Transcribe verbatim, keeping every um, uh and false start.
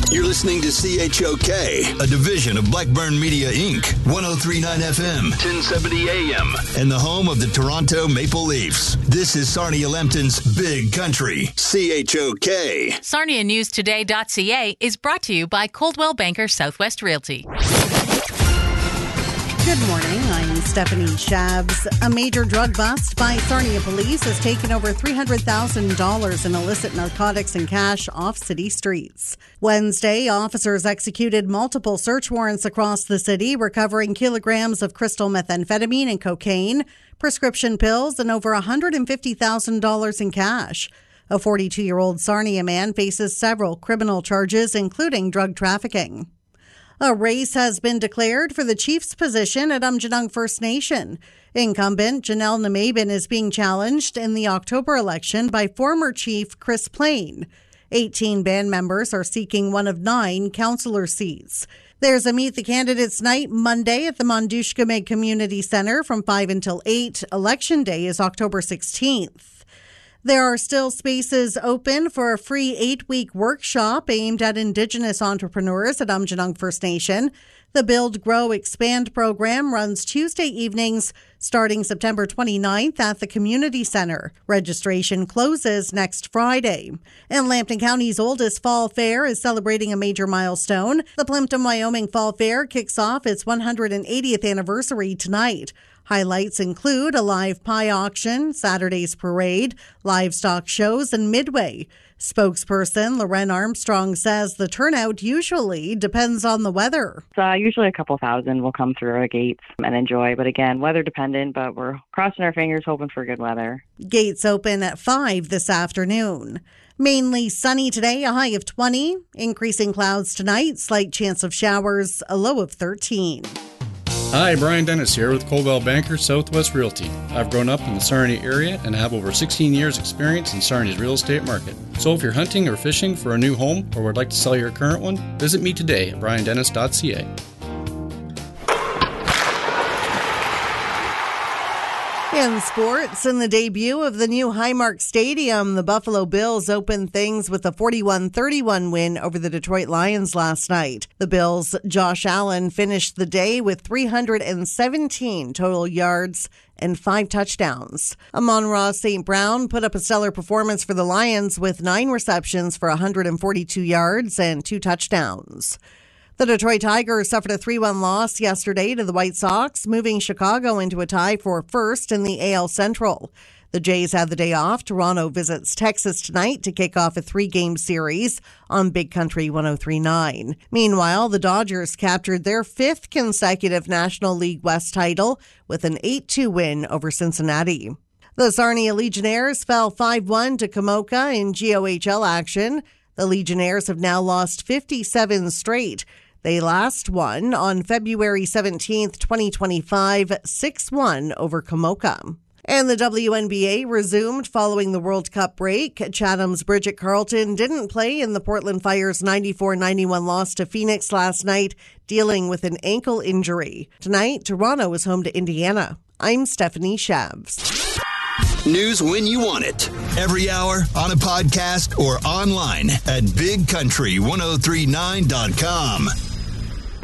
You're listening to C H O K, a division of Blackburn Media, Incorporated, ten thirty-nine F M, ten seventy A M, and the home of the Toronto Maple Leafs. This is Sarnia Lambton's Big Country, C H O K. Sarnia News Today dot C A is brought to you by Coldwell Banker Southwest Realty. Good morning, I'm Stephanie Shabs. A major drug bust by Sarnia Police has taken over three hundred thousand dollars in illicit narcotics and cash off city streets. Wednesday, officers executed multiple search warrants across the city, recovering kilograms of crystal methamphetamine and cocaine, prescription pills, and over one hundred fifty thousand dollars in cash. A forty-two-year-old Sarnia man faces several criminal charges, including drug trafficking. A race has been declared for the chief's position at Aamjiwnaang First Nation. Incumbent Janelle Namaben is being challenged in the October election by former chief Chris Plain. eighteen band members are seeking one of nine councillor seats. There's a Meet the Candidates night Monday at the Mondushkameg Community Centre from five until eight. Election day is October sixteenth. There are still spaces open for a free eight-week workshop aimed at Indigenous entrepreneurs at Aamjiwnaang First Nation. The Build, Grow, Expand program runs Tuesday evenings starting September twenty-ninth at the Community Centre. Registration closes next Friday. And Lambton County's oldest fall fair is celebrating a major milestone. The Plimpton, Wyoming Fall Fair kicks off its one hundred eightieth anniversary tonight. Highlights include a live pie auction, Saturday's parade, livestock shows, and midway. Spokesperson Loren Armstrong says the turnout usually depends on the weather. Uh, usually a couple thousand will come through our gates and enjoy, but again, weather dependent, but we're crossing our fingers hoping for good weather. Gates open at five this afternoon. Mainly sunny today, a high of twenty. Increasing clouds tonight, slight chance of showers, a low of thirteen. Hi, Brian Dennis here with Coldwell Banker Southwest Realty. I've grown up in the Sarnia area and have over sixteen years experience in Sarnia's real estate market. So if you're hunting or fishing for a new home or would like to sell your current one, visit me today at brian dennis dot c a. In sports, in the debut of the new Highmark Stadium, the Buffalo Bills opened things with a forty-one thirty-one win over the Detroit Lions last night. The Bills' Josh Allen finished the day with three hundred seventeen total yards and five touchdowns. Amon-Ra Saint Brown put up a stellar performance for the Lions with nine receptions for one hundred forty-two yards and two touchdowns. The Detroit Tigers suffered a three one loss yesterday to the White Sox, moving Chicago into a tie for first in the A L Central. The Jays had the day off. Toronto visits Texas tonight to kick off a three-game series on Big Country ten thirty-nine. Meanwhile, the Dodgers captured their fifth consecutive National League West title with an eight two win over Cincinnati. The Sarnia Legionnaires fell five one to Komoka in G O H L action. The Legionnaires have now lost fifty-seven straight. They last won on February seventeenth, twenty twenty-five, six one over Komoka. And the W N B A resumed following the World Cup break. Chatham's Bridget Carlton didn't play in the Portland Fire's ninety-four ninety-one loss to Phoenix last night, dealing with an ankle injury. Tonight, Toronto is home to Indiana. I'm Stephanie Shabs. News when you want it. Every hour, on a podcast, or online at big country ten thirty-nine dot com.